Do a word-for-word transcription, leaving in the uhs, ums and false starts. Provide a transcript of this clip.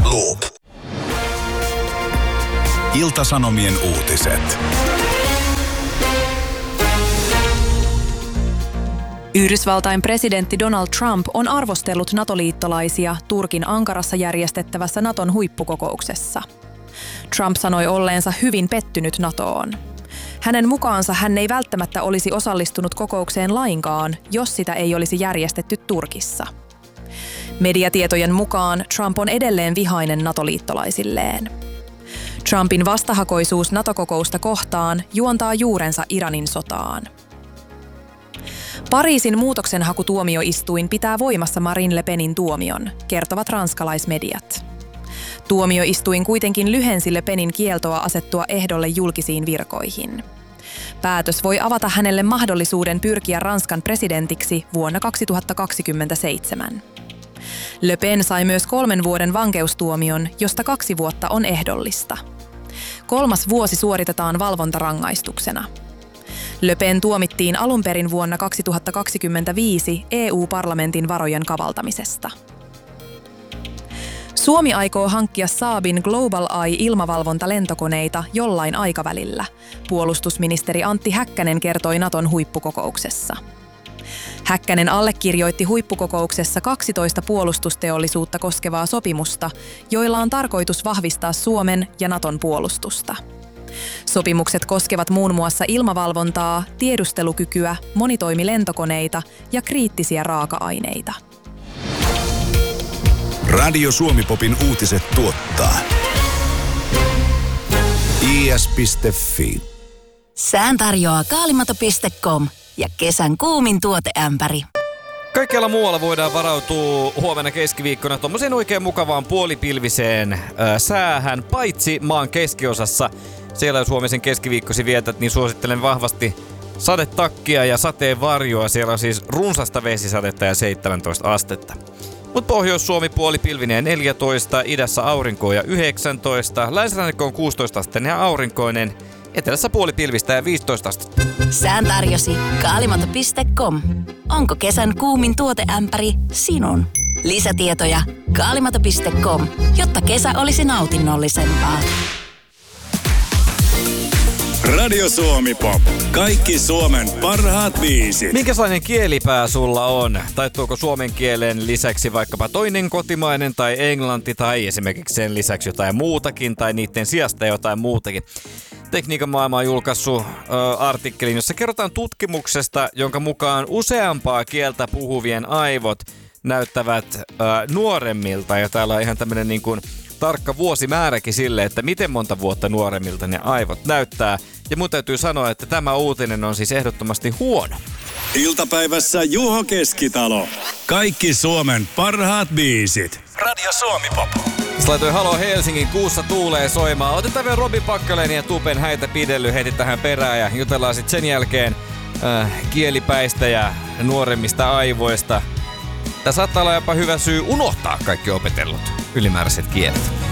Loop. Ilta-Sanomien uutiset. Yhdysvaltain presidentti Donald Trump on arvostellut NATO-liittolaisia Turkin Ankarassa järjestettävässä Naton huippukokouksessa. Trump sanoi olleensa hyvin pettynyt NATOon. Hänen mukaansa hän ei välttämättä olisi osallistunut kokoukseen lainkaan, jos sitä ei olisi järjestetty Turkissa. Mediatietojen mukaan Trump on edelleen vihainen NATO-liittolaisilleen. Trumpin vastahakoisuus NATO-kokousta kohtaan juontaa juurensa Iranin sotaan. Pariisin muutoksenhakutuomioistuin pitää voimassa Marine Le Penin tuomion, kertovat ranskalaismediat. Tuomioistuin kuitenkin lyhensi Le Penin kieltoa asettua ehdolle julkisiin virkoihin. Päätös voi avata hänelle mahdollisuuden pyrkiä Ranskan presidentiksi vuonna kaksituhattakaksikymmentäseitsemän. Le Pen sai myös kolmen vuoden vankeustuomion, josta kaksi vuotta on ehdollista. Kolmas vuosi suoritetaan valvontarangaistuksena. Le Pen tuomittiin alun perin vuonna kaksituhattakaksikymmentäviisi E U-parlamentin varojen kavaltamisesta. Suomi aikoo hankkia Saabin Global Eye-ilmavalvontalentokoneita jollain aikavälillä, puolustusministeri Antti Häkkänen kertoi Naton huippukokouksessa. Häkkänen allekirjoitti huippukokouksessa kaksitoista puolustusteollisuutta koskevaa sopimusta, joilla on tarkoitus vahvistaa Suomen ja Naton puolustusta. Sopimukset koskevat muun muassa ilmavalvontaa, tiedustelukykyä, monitoimilentokoneita ja kriittisiä raaka-aineita. Radio Suomi-popin uutiset tuottaa I S piste F I. Sään tarjoaa kaalimato piste com ja kesän kuumin tuoteämpäri. Kaikkialla muualla voidaan varautua huomenna keskiviikkona tommoseen oikein mukavaan puolipilviseen äh, säähän, paitsi maan keskiosassa. Siellä jos huomisen keskiviikkosi vietät, niin suosittelen vahvasti sadetakkia ja sateenvarjoa. Siellä on siis runsasta vesisadetta ja seitsemäntoista astetta. Mut Pohjois-Suomi puolipilvinen neljätoista, idässä aurinkoa ja yhdeksäntoista, länsirannikko on kuusitoista asteinen ja aurinkoinen, etelässä puolipilvistä ja viisitoista astetta. Sään tarjosi kaalimato piste com. Onko kesän kuumin tuoteämpäri sinun? Lisätietoja kaalimato piste com, jotta kesä olisi nautinnollisempaa. Radio Suomi Pop. Kaikki Suomen parhaat biisit. Minkälainen kielipää sulla on? Taittuuko suomen kielen lisäksi vaikkapa toinen kotimainen tai englanti tai esimerkiksi sen lisäksi jotain muutakin tai niiden sijasta jotain muutakin? Tekniikan maailma on julkaissut ö, artikkelin, jossa kerrotaan tutkimuksesta, jonka mukaan useampaa kieltä puhuvien aivot näyttävät ö, nuoremmilta. Ja täällä on ihan tämmönen niin kuin tarkka vuosimääräkin sille, että miten monta vuotta nuoremmilta ne aivot näyttää. Ja mun täytyy sanoa, että tämä uutinen on siis ehdottomasti huono. Iltapäivässä Juho Keskitalo. Kaikki Suomen parhaat biisit. Radio Suomi Pop. Sä laitoi Halo Helsingin kuussa tuulee soimaan. Otetaan vielä Robin Pakkaleeni ja Tupen häitä pidelly heti tähän perään ja jutellaan sitten sen jälkeen äh, kielipäistä ja nuoremmista aivoista. Tää saattaa olla jopa hyvä syy unohtaa kaikki opetellut ylimääräiset kielet.